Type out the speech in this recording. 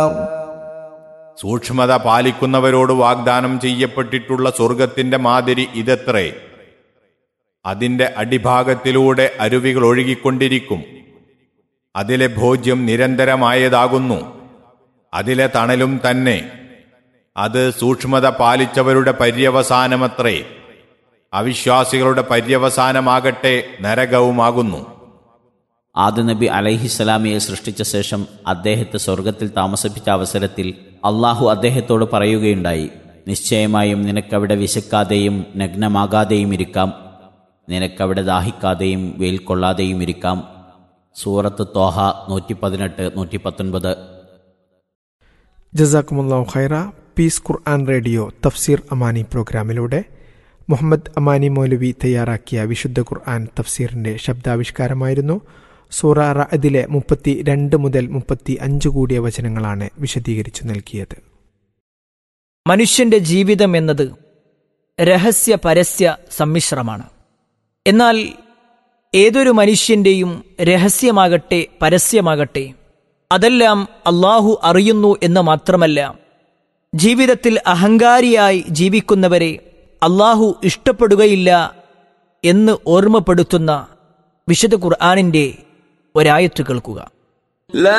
സൂക്ഷ്മത പാലിക്കുന്നവരോട് വാഗ്ദാനം ചെയ്യപ്പെട്ടിട്ടുള്ള സ്വർഗത്തിന്റെ മാതിരി ഇതത്രേ. അതിന്റെ അടിഭാഗത്തിലൂടെ അരുവികൾ ഒഴുകിക്കൊണ്ടിരിക്കും. അതിലെ ഭോജ്യം നിരന്തരമായതാകുന്നു. അതിലെ തണലും തന്നെ. അത് സൂക്ഷ്മത പാലിച്ചവരുടെ പര്യവസാനമത്രേ. അവിശ്വാസികളുടെ പര്യവസാനമാകട്ടെ നരകവുമാകുന്നു. ആദം നബി അലൈഹിസ്സലാമിയെ സൃഷ്ടിച്ച ശേഷം അദ്ദേഹത്തെ സ്വർഗത്തിൽ താമസിപ്പിച്ച അവസരത്തിൽ അള്ളാഹു അദ്ദേഹത്തോട് പറയുകയുണ്ടായി, നിശ്ചയമായും നിനക്കവിടെ വിശക്കാതെയും നഗ്നമാകാതെയും ഇരിക്കാം, നിനക്കവിടെ ദാഹിക്കാതെയും വെയിൽ കൊള്ളാതെയും ഇരിക്കാം. സൂറത്ത് ത്വാഹ 118, 119. ജസാക്കുമുല്ലാഹു ഖൈറ. പീസ് ഖുർആൻ റേഡിയോ തഫ്സീർ അമാനി പ്രോഗ്രാമിലൂടെ മുഹമ്മദ് അമാനി മൗലവി തയ്യാറാക്കിയ വിശുദ്ധ ഖുർആൻ തഫ്സീറിന്റെ ശബ്ദാവിഷ്കാരമായിരുന്നു. സൂറ റഅദിലെ 32 മുതൽ 35 കൂടിയ വചനങ്ങളാണ് വിശദീകരിച്ചു നൽകിയത്. മനുഷ്യന്റെ ജീവിതം എന്നത് രഹസ്യ പരസ്യ സമ്മിശ്രമാണ്. എന്നാൽ ഏതൊരു മനുഷ്യന്റെയും രഹസ്യമാകട്ടെ പരസ്യമാകട്ടെ അതെല്ലാം അള്ളാഹു അറിയുന്നു എന്ന് മാത്രമല്ല, ജീവിതത്തിൽ അഹങ്കാരിയായി ജീവിക്കുന്നവരെ അള്ളാഹു ഇഷ്ടപ്പെടുകയില്ല എന്ന് ഓർമ്മപ്പെടുത്തുന്ന വിശുദ്ധ ഖുർആനിന്റെ ഒരായത്ത് കേൾക്കുക.